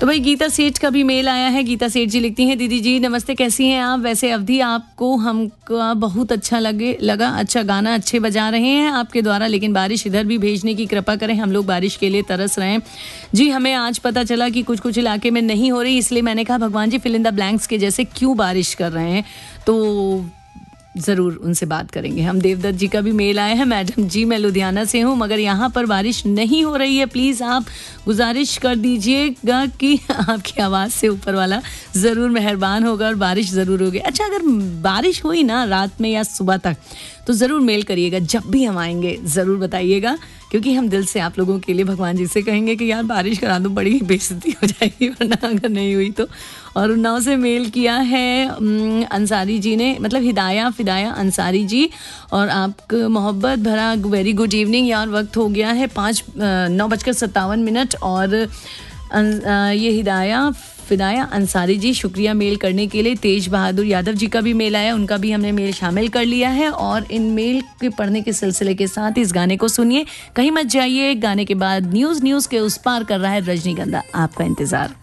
तो भाई गीता सेठ का भी मेल आया है। गीता सेठ जी लिखती हैं, दीदी जी नमस्ते, कैसी हैं आप? वैसे अवधि आपको हमका बहुत अच्छा लगा, अच्छा गाना अच्छे बजा रहे हैं आपके द्वारा, लेकिन बारिश इधर भी भेजने की कृपा करें, हम लोग बारिश के लिए तरस रहे हैं। जी हमें आज पता चला कि कुछ कुछ इलाके में नहीं हो रही, इसलिए मैंने कहा भगवान जी फिल इन द ब्लैंक्स के जैसे क्यों बारिश कर रहे हैं, तो ज़रूर उनसे बात करेंगे हम। देवदत्त जी का भी मेल आया है, मैडम जी मैं लुधियाना से हूँ मगर यहाँ पर बारिश नहीं हो रही है, प्लीज़ आप गुजारिश कर दीजिएगा कि आपकी आवाज़ से ऊपर वाला ज़रूर मेहरबान होगा और बारिश ज़रूर होगी। अच्छा, अगर बारिश हुई ना रात में या सुबह तक तो ज़रूर मेल करिएगा, जब भी हम आएंगे ज़रूर बताइएगा, क्योंकि हम दिल से आप लोगों के लिए भगवान जी से कहेंगे कि यार बारिश करा दो, बड़ी बेइज्जती हो जाएगी वरना अगर नहीं हुई तो। और उन्नाव से मेल किया है अंसारी जी ने, मतलब फिदाया अंसारी जी, और आपको मोहब्बत भरा वेरी गुड इवनिंग यार। वक्त हो गया है 9:57 और ये फिदाया अंसारी जी शुक्रिया मेल करने के लिए। तेज बहादुर यादव जी का भी मेल आया, उनका भी हमने मेल शामिल कर लिया है। और इन मेल के पढ़ने के सिलसिले के साथ इस गाने को सुनिए, कहीं मत जाइए, गाने के बाद न्यूज़ के उस पार कर रहा है रजनीगंधा, आपका इंतज़ार।